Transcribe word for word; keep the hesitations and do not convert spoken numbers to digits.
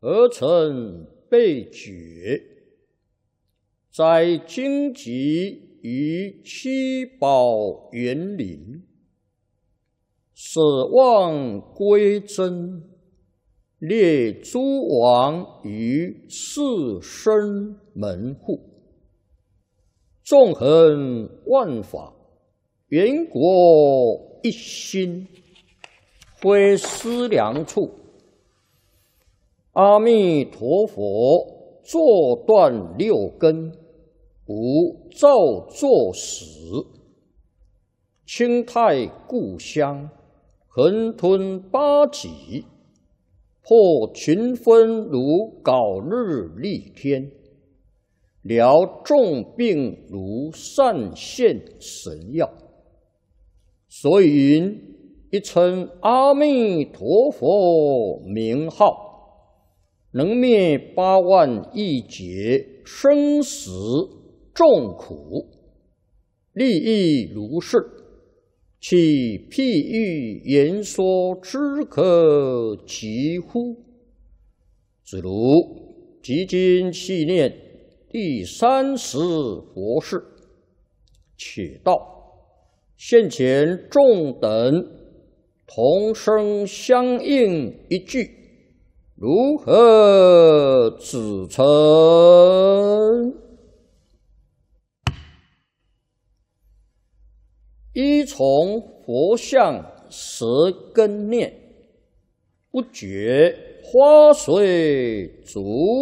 而成被觉，在荆棘于七宝园林，舍望归真，列诸王于四生门户，纵横万法，圆国一心，非思量处。阿弥陀佛坐断六根，无造作始，清泰故乡，横吞八极，破群分如槁日丽天，疗众病如善现神药。所以云：一称阿弥陀佛名号，能灭八万亿劫生死众苦，利益如是，其譬喻言说之可及乎？子如即今细念第三十佛事，且道现前众等同声相应一句，如何指称？依从佛像舌根念，不觉花随足